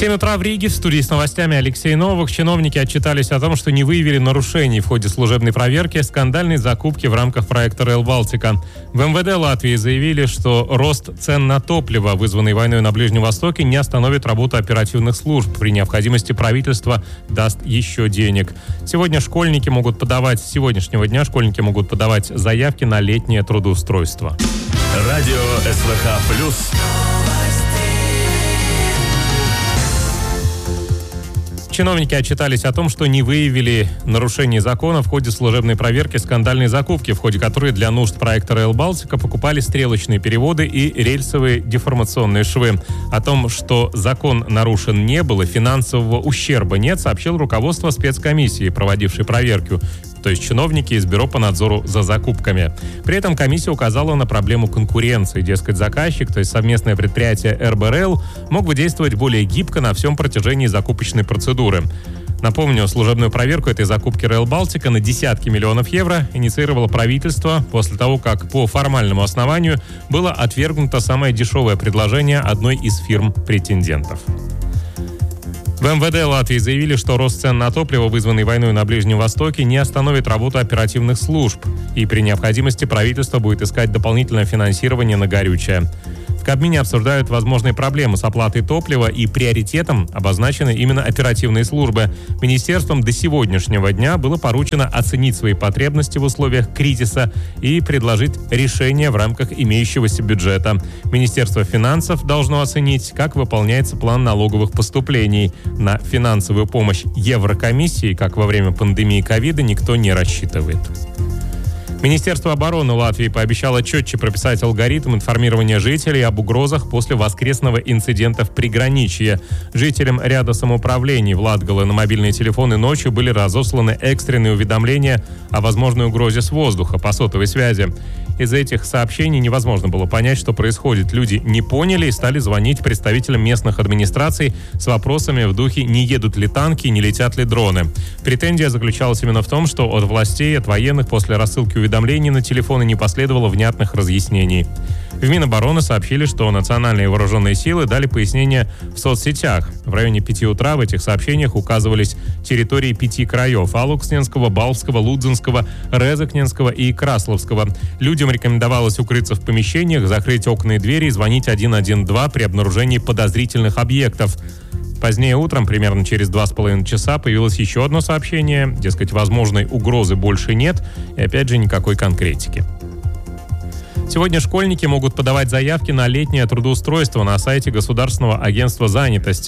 7 утра в Риге. В студии с новостями Алексей Новак. Чиновники отчитались о том, что не выявили нарушений в ходе служебной проверки скандальной закупки в рамках проекта Rail Baltica. В МВД Латвии заявили, что рост цен на топливо, вызванный войной на Ближнем Востоке, не остановит работу оперативных служб. При необходимости правительство даст еще денег. С сегодняшнего дня школьники могут подавать заявки на летнее трудоустройство. Радио СВХ+. Чиновники отчитались о том, что не выявили нарушений закона в ходе служебной проверки скандальной закупки, в ходе которой для нужд проекта Rail Baltica покупали стрелочные переводы и рельсовые деформационные швы. О том, что закон нарушен не было, финансового ущерба нет, сообщил руководство спецкомиссии, проводившей проверку, то есть чиновники из Бюро по надзору за закупками. При этом комиссия указала на проблему конкуренции. Дескать, заказчик, то есть совместное предприятие РБ Rail, мог бы действовать более гибко на всем протяжении закупочной процедуры. Напомню, служебную проверку этой закупки Rail Baltica на десятки миллионов евро инициировало правительство после того, как по формальному основанию было отвергнуто самое дешевое предложение одной из фирм-претендентов. В МВД Латвии заявили, что рост цен на топливо, вызванный войной на Ближнем Востоке, не остановит работу оперативных служб, и при необходимости правительство будет искать дополнительное финансирование на горючее. В Кабмине обсуждают возможные проблемы с оплатой топлива, и приоритетом обозначены именно оперативные службы. Министерством до сегодняшнего дня было поручено оценить свои потребности в условиях кризиса и предложить решение в рамках имеющегося бюджета. Министерство финансов должно оценить, как выполняется план налоговых поступлений. На финансовую помощь Еврокомиссии, как во время пандемии ковида, никто не рассчитывает. Министерство обороны Латвии пообещало четче прописать алгоритм информирования жителей об угрозах после воскресного инцидента в приграничье. Жителям ряда самоуправлений в Латгале на мобильные телефоны ночью были разосланы экстренные уведомления о возможной угрозе с воздуха по сотовой связи. Из-за этих сообщений невозможно было понять, что происходит. Люди не поняли и стали звонить представителям местных администраций с вопросами в духе: не едут ли танки, не летят ли дроны. Претензия заключалась именно в том, что от властей, от военных после рассылки уведомлений на телефоны не последовало внятных разъяснений. В Минобороны сообщили, что национальные вооруженные силы дали пояснения в соцсетях. В районе 5 утра в этих сообщениях указывались территории 5 краев: Алуксненского, Балского, Лудзенского, Резекненского и Красловского. Людям рекомендовалось укрыться в помещениях, закрыть окна и двери и звонить 112 при обнаружении подозрительных объектов. Позднее утром, примерно через 2,5 часа, появилось еще одно сообщение. Дескать, возможной угрозы больше нет, и опять же никакой конкретики. Сегодня школьники могут подавать заявки на летнее трудоустройство на сайте Государственного агентства занятости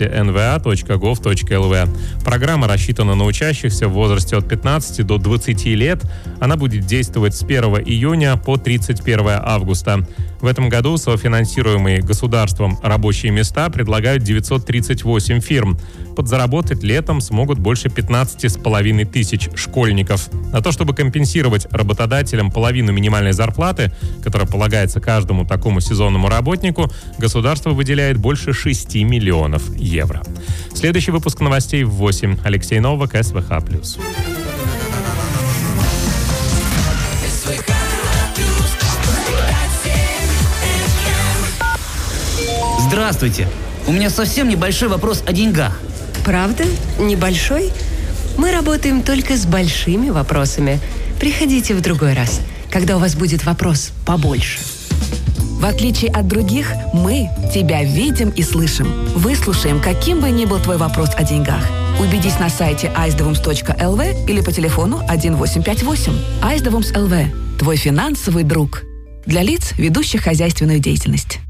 nva.gov.lv. Программа рассчитана на учащихся в возрасте от 15 до 20 лет. Она будет действовать с 1 июня по 31 августа. В этом году софинансируемые государством рабочие места предлагают 938 фирм. Подзаработать летом смогут больше 15,5 тысяч школьников. На то, чтобы компенсировать работодателям половину минимальной зарплаты, которая полагается каждому такому сезонному работнику, государство выделяет больше 6 миллионов евро. Следующий выпуск новостей в 8. Алексей Новак, СВХ+. Здравствуйте. У меня совсем небольшой вопрос о деньгах. Правда? Небольшой? Мы работаем только с большими вопросами. Приходите в другой раз, когда у вас будет вопрос побольше. В отличие от других, мы тебя видим и слышим. Выслушаем, каким бы ни был твой вопрос о деньгах. Убедись на сайте aizdevumus.lv или по телефону 1858. Aizdevumus.lv. Твой финансовый друг. Для лиц, ведущих хозяйственную деятельность.